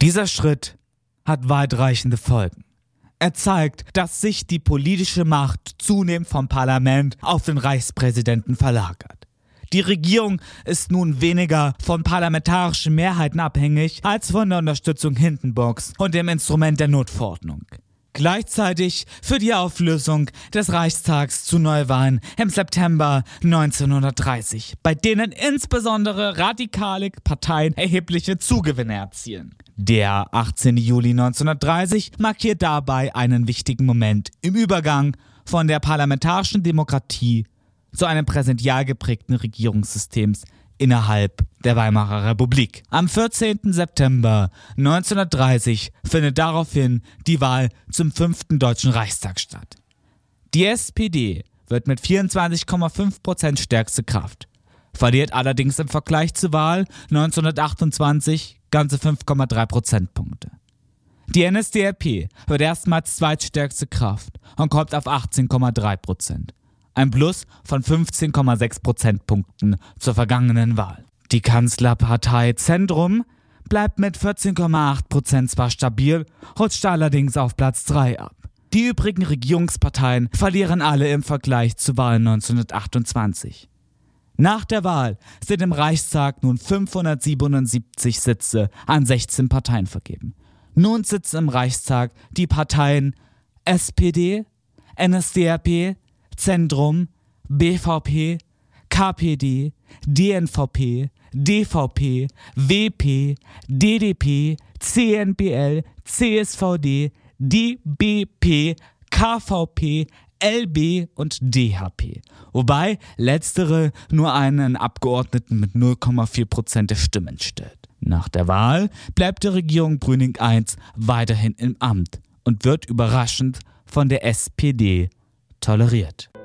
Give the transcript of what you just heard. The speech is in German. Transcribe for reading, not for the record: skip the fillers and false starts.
Dieser Schritt hat weitreichende Folgen. Er zeigt, dass sich die politische Macht zunehmend vom Parlament auf den Reichspräsidenten verlagert. Die Regierung ist nun weniger von parlamentarischen Mehrheiten abhängig als von der Unterstützung Hindenburgs und dem Instrument der Notverordnung. Gleichzeitig führt die Auflösung des Reichstags zu Neuwahlen im September 1930, bei denen insbesondere radikale Parteien erhebliche Zugewinne erzielen. Der 18. Juli 1930 markiert dabei einen wichtigen Moment im Übergang von der parlamentarischen Demokratie zu einem präsidial geprägten Regierungssystems innerhalb der Weimarer Republik. Am 14. September 1930 findet daraufhin die Wahl zum 5. Deutschen Reichstag statt. Die SPD wird mit 24,5% stärkste Kraft, verliert allerdings im Vergleich zur Wahl 1928 ganze 5,3 Prozentpunkte. Die NSDAP wird erstmals zweitstärkste Kraft und kommt auf 18,3%. Ein Plus von 15,6 Prozentpunkten zur vergangenen Wahl. Die Kanzlerpartei Zentrum bleibt mit 14,8% zwar stabil, rutscht allerdings auf Platz 3 ab. Die übrigen Regierungsparteien verlieren alle im Vergleich zur Wahl 1928. Nach der Wahl sind im Reichstag nun 577 Sitze an 16 Parteien vergeben. Nun sitzen im Reichstag die Parteien SPD, NSDAP, Zentrum, BVP, KPD, DNVP, DVP, WP, DDP, CNPL, CSVD, DBP, KVP, LB und DHP. Wobei letztere nur einen Abgeordneten mit 0,4% der Stimmen stellt. Nach der Wahl bleibt die Regierung Brüning I weiterhin im Amt und wird überraschend von der SPD toleriert.